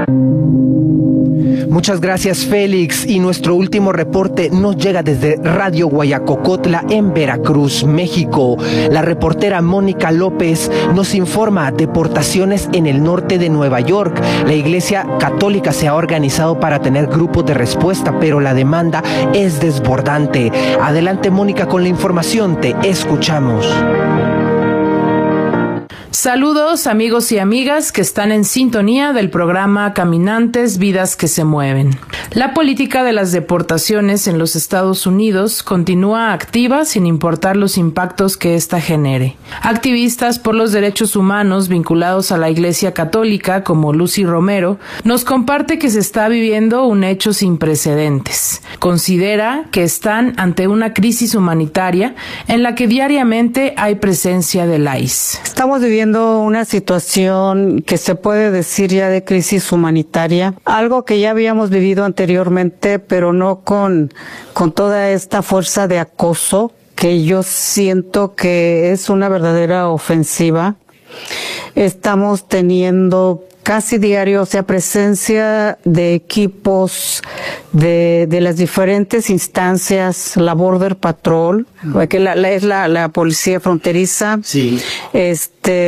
Muchas gracias, Félix. Y nuestro último reporte nos llega desde Radio Guayacocotla en Veracruz, México. La reportera Mónica López nos informa de deportaciones en el norte de Nueva York. La Iglesia Católica se ha organizado para tener grupos de respuesta, pero la demanda es desbordante. Adelante, Mónica, con la información. Te escuchamos. Saludos, amigos y amigas que están en sintonía del programa Caminantes, Vidas que se Mueven. La política de las deportaciones en los Estados Unidos continúa activa sin importar los impactos que ésta genere. Activistas por los derechos humanos vinculados a la Iglesia Católica, como Lucy Romero, nos comparte que se está viviendo un hecho sin precedentes. Considera que están ante una crisis humanitaria en la que diariamente hay presencia del ICE. Estamos viviendo una situación que se puede decir ya de crisis humanitaria, algo que ya habíamos vivido anteriormente, pero no con toda esta fuerza de acoso que yo siento que es una verdadera ofensiva. Estamos teniendo casi diario, o sea, presencia de equipos de las diferentes instancias, la Border Patrol, que es la policía fronteriza, sí.